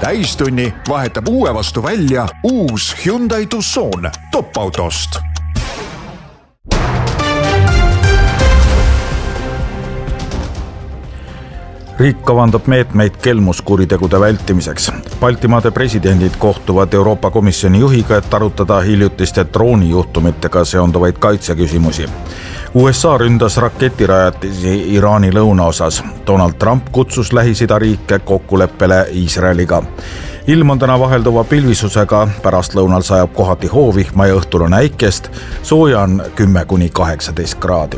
täistunni vahetab uue vastu välja uus Hyundai Tucson top-autost. Riik kavandab meetmeid kelmuskuritegude vältimiseks. Baltimaade presidendid kohtuvad Euroopa Komisjoni juhiga, et arutada hiljutiste droonijuhtumitega seonduvaid kaitseküsimusi. USA ründas raketirajatisi Iraani lõunaosas. Donald Trump kutsus Lähis-Ida riike kokkuleppele Iisraeliga. Ilm on täna vahelduva pilvisusega, pärastlõunal sajab kohati hoovihma ja õhtul on äikest, sooja on 10–18 kraadi.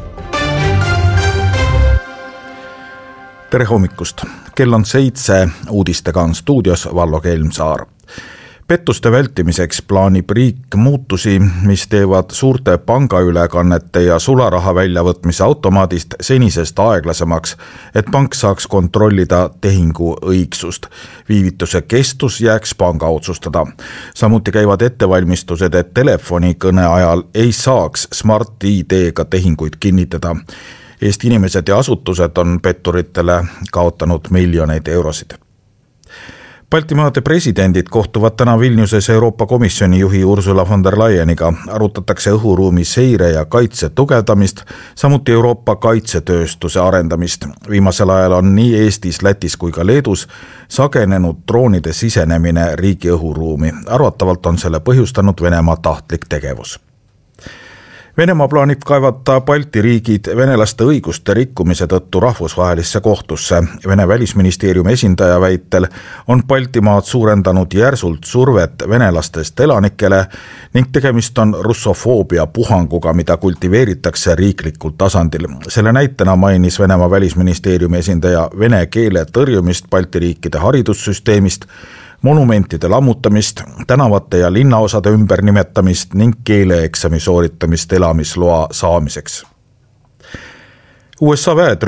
Tere hommikust! Kell on 7, uudistega on stuudios Vallo Kelmsaar. Pettuste vältimiseks plaanib riik muutusi, mis teevad suurte pangaülekannete ja sularaha väljavõtmise automaadist senisest aeglasemaks, et pank saaks kontrollida tehingu õigsust. Viivituse kestus jääks panga otsustada. Samuti käivad ettevalmistused, et telefonikõne ajal ei saaks Smart ID-ga tehinguid kinnitada. Eesti inimesed ja asutused on petturitele kaotanud miljoneid eurosid. Baltimaade presidendid kohtuvad täna Vilniuses Euroopa Komisjoni juhi Ursula von der Leyeniga. Arutatakse õhuruumi seire ja kaitse tugevdamist, samuti Euroopa kaitsetööstuse arendamist. Viimasel ajal on nii Eestis, Lätis kui ka Leedus sagenenud droonide sisenemine riigi õhuruumi. Arvatavalt on selle põhjustanud Venemaa tahtlik tegevus. Venemaa plaanib kaevata Balti riigid venelaste õiguste rikkumise tõttu rahvusvahelisse kohtusse. Vene välisministeeriumi esindaja väitel on Baltimaad suurendanud järsult survet venelastest elanikele ning tegemist on russofoobia puhanguga, mida kultiveeritakse riiklikul tasandil. Selle näitena mainis Venemaa välisministeeriumi esindaja vene keele tõrjumist Balti riikide haridussüsteemist, monumentide lammutamist, tänavate ja linnaosade ümbernimetamist ning keeleeksami sooritamist elamisloa saamiseks. USA väed